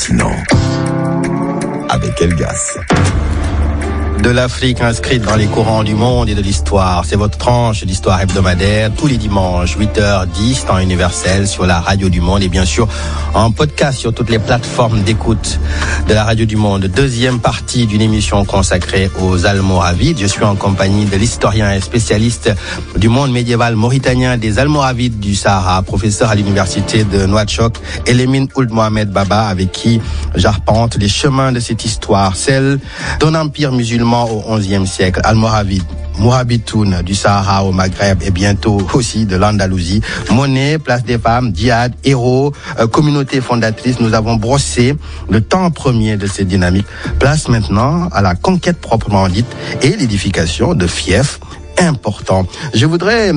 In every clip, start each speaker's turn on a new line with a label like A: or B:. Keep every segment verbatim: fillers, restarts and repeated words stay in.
A: maintenant, avec Elgas.
B: De l'Afrique inscrite dans les courants du monde et de l'histoire. C'est votre tranche d'histoire hebdomadaire tous les dimanches, huit heures dix, temps universel sur la Radio du Monde et bien sûr en podcast sur toutes les plateformes d'écoute de la Radio du Monde. Deuxième partie d'une émission consacrée aux Almoravides. Je suis en compagnie de l'historien et spécialiste du monde médiéval mauritanien des Almoravides du Sahara, professeur à l'université de Nouakchott, Elimine Ould Mohamed Baba, avec qui j'arpente les chemins de cette histoire, celle d'un empire musulman au onzième siècle, Almoravide, Mourabitoun du Sahara au Maghreb et bientôt aussi de l'Andalousie. Monnaie, place des femmes, djihad, héros, euh, communauté fondatrice. Nous avons brossé le temps premier de cette dynamique. Place maintenant à la conquête proprement dite et l'édification de fiefs important. Je voudrais,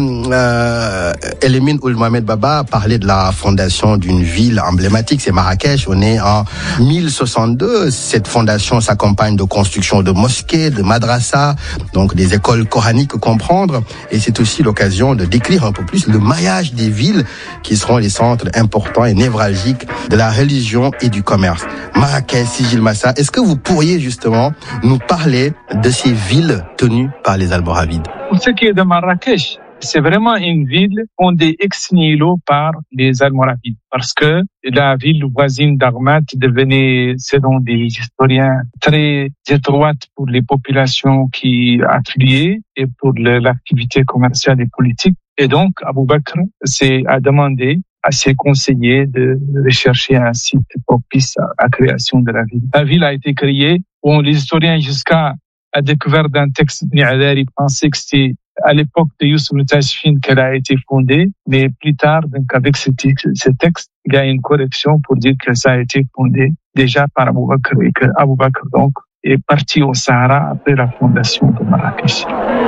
B: euh, Elimine Ould Mohamed Baba, parler de la fondation d'une ville emblématique, c'est Marrakech. On est en mille soixante-deux. Cette fondation s'accompagne de construction de mosquées, de madrasas, donc des écoles coraniques comprendre. Et c'est aussi l'occasion de décrire un peu plus le maillage des villes qui seront les centres importants et névralgiques de la religion et du commerce. Marrakech, Sijil Massa, est-ce que vous pourriez justement nous parler de ces villes tenues par les Almoravides?
C: Pour ce qui est de Marrakech, c'est vraiment une ville fondée ex nihilo par les Almoravides, parce que la ville voisine d'Armat devenait, selon des historiens, très étroite pour les populations qui affluaient et pour l'activité commerciale et politique. Et donc, Abou Bakr s'est a demandé à ses conseillers de rechercher un site propice à la création de la ville. La ville a été créée, où les historiens jusqu'à a découvert d'un texte Ibn Adari, pensait que c'était à l'époque de Youssef Tachfine qu'elle a été fondée, mais plus tard, donc avec ce, ce texte, il y a une correction pour dire que ça a été fondé déjà par Abou Bakr et que Abou Bakr donc est parti au Sahara après la fondation de Marrakech.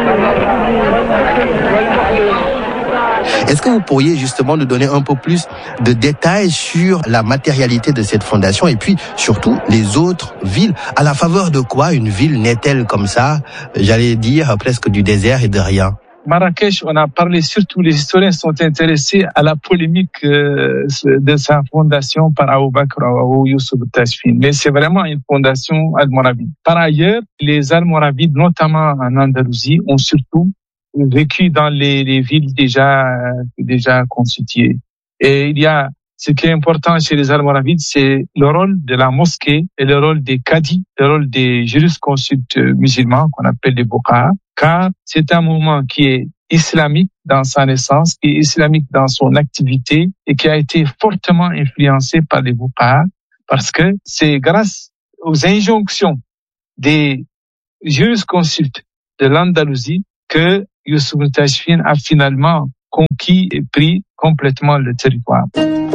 B: Est-ce que vous pourriez justement nous donner un peu plus de détails sur la matérialité de cette fondation et puis surtout les autres villes? À la faveur de quoi une ville naît-elle comme ça, j'allais dire presque du désert et de rien?
C: Marrakech, on a parlé, surtout les historiens sont intéressés à la polémique euh, de sa fondation par Abou Bakr ou Youssef Tachfine. Mais c'est vraiment une fondation almoravide. Par ailleurs, les Almoravides, notamment en Andalousie, ont surtout vécu dans les, les villes déjà déjà constituées. Et il y a ce qui est important chez les Almoravides, c'est le rôle de la mosquée et le rôle des cadis, le rôle des jurisconsultes musulmans qu'on appelle les bouqa'a, car c'est un mouvement qui est islamique dans sa naissance, qui est islamique dans son activité et qui a été fortement influencé par les bouqa'a, parce que c'est grâce aux injonctions des jurisconsultes de l'Andalousie que Youssef Tachfine a finalement conquis et pris complètement le territoire.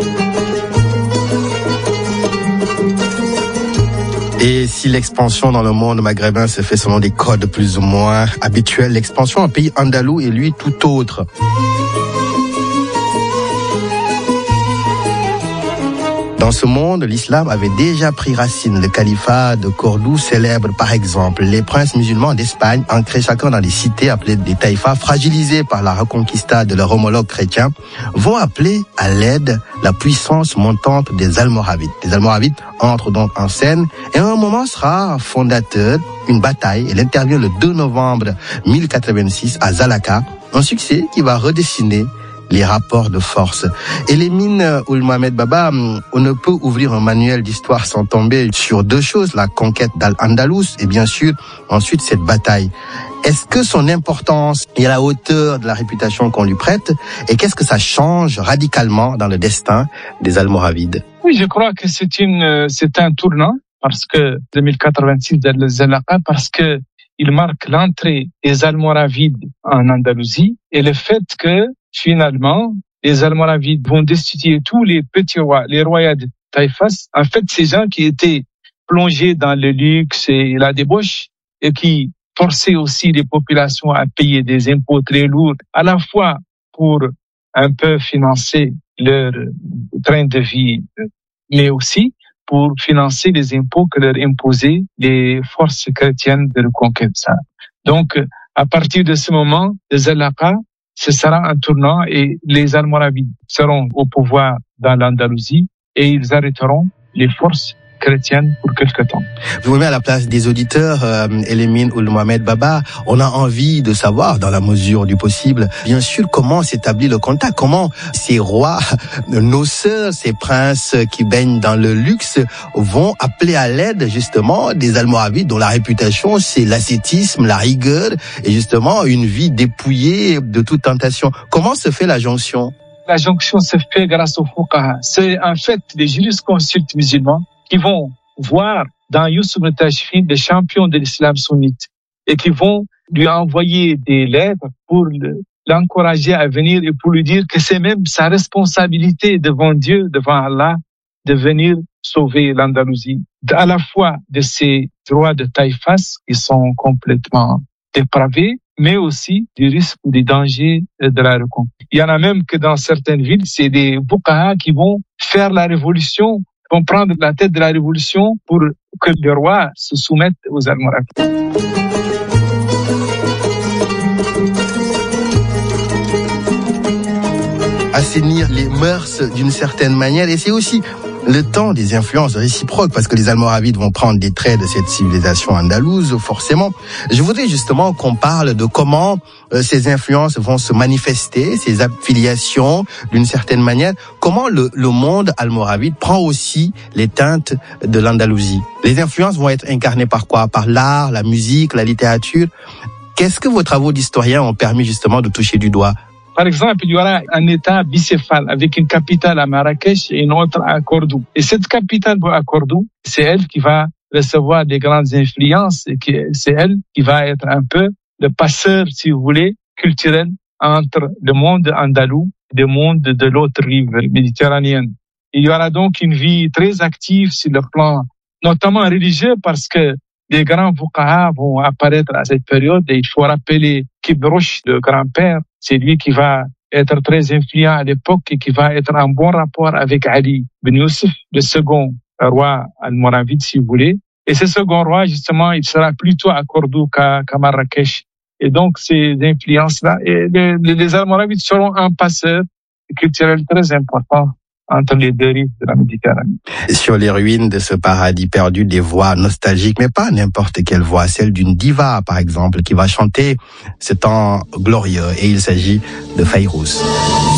B: Et si l'expansion dans le monde maghrébin se fait selon des codes plus ou moins habituels, l'expansion en pays andalou est lui tout autre. Dans ce monde, l'islam avait déjà pris racine. Le califat de Cordoue célèbre par exemple les princes musulmans d'Espagne, ancrés chacun dans des cités appelées des taïfas, fragilisés par la reconquista de leurs homologues chrétiens, vont appeler à l'aide la puissance montante des Almoravides. Les Almoravides entrent donc en scène et à un moment sera fondateur une bataille. Elle intervient le deux novembre mille quatre-vingt-six à Zalaka, un succès qui va redessiner les rapports de force. Elimine Ould Mohamed Baba, on ne peut ouvrir un manuel d'histoire sans tomber sur deux choses, la conquête d'Al-Andalus et bien sûr ensuite cette bataille. Est-ce que son importance est à la hauteur de la réputation qu'on lui prête et qu'est-ce que ça change radicalement dans le destin des Almoravides?
C: Oui, je crois que c'est une, c'est un tournant parce que deux mille quatre-vingt-six de Zalaka, parce que il marque l'entrée des Almoravides en Andalousie et le fait que finalement, les Almoravides vont destituer tous les petits rois, les royaumes de Taïfas. En fait, ces gens qui étaient plongés dans le luxe et la débauche et qui forçaient aussi les populations à payer des impôts très lourds, à la fois pour un peu financer leur train de vie, mais aussi pour financer les impôts que leur imposaient les forces chrétiennes de reconquête. Donc, à partir de ce moment, les Zalaka, ce sera un tournant et les Almoravides seront au pouvoir dans l'Andalousie et ils arrêteront les forces chrétienne pour quelque temps.
B: Je vous mets à la place des auditeurs, euh, Elimine Ould Mohamed Baba. On a envie de savoir, dans la mesure du possible, bien sûr, comment s'établit le contact, comment ces rois, nos sœurs, ces princes qui baignent dans le luxe vont appeler à l'aide, justement, des Almoravides dont la réputation, c'est l'ascétisme, la rigueur et justement une vie dépouillée de toute tentation. Comment se fait la jonction?
C: La jonction se fait grâce au fuqaha. C'est en fait des jurisconsultes musulmans qui vont voir dans Youssouf ibn Tashfin des champions de l'islam sunnite et qui vont lui envoyer des lettres pour l'encourager à venir et pour lui dire que c'est même sa responsabilité devant Dieu, devant Allah, de venir sauver l'Andalousie, à la fois de ces droits de taïfas qui sont complètement dépravés, mais aussi du risque ou des dangers de la reconquête. Il y en a même que dans certaines villes, c'est des fuqaha qui vont faire la révolution, vont prendre la tête de la révolution pour que le roi se soumette aux Almoravides.
B: Assainir les mœurs d'une certaine manière, et c'est aussi le temps des influences réciproques, parce que les Almoravides vont prendre des traits de cette civilisation andalouse, forcément. Je voudrais justement qu'on parle de comment euh, ces influences vont se manifester, ces affiliations, d'une certaine manière. Comment le, le monde almoravide prend aussi les teintes de l'Andalousie. Les influences vont être incarnées par quoi? Par l'art, la musique, la littérature. Qu'est-ce que vos travaux d'historiens ont permis justement de toucher du doigt?
C: Par exemple, il y aura un État bicéphale avec une capitale à Marrakech et une autre à Cordoue. Et cette capitale à Cordoue, c'est elle qui va recevoir des grandes influences et c'est elle qui va être un peu le passeur, si vous voulez, culturel entre le monde andalou et le monde de l'autre rive méditerranéenne. Il y aura donc une vie très active sur le plan, notamment religieux, parce que des grands fuqaha vont apparaître à cette période et il faut rappeler Kibrouch, le grand-père, c'est lui qui va être très influent à l'époque et qui va être en bon rapport avec Ali bin Youssef, le second roi almoravide, si vous voulez. Et ce second roi, justement, il sera plutôt à Cordoue qu'à, qu'à Marrakech. Et donc, ces influences-là, et les, les Almoravides seront un passeur culturel très important entre les deux rives de la Méditerranée.
B: Sur les ruines de ce paradis perdu, des voix nostalgiques, mais pas n'importe quelle voix, celle d'une diva, par exemple, qui va chanter ce temps glorieux. Et il s'agit de Fayrouz.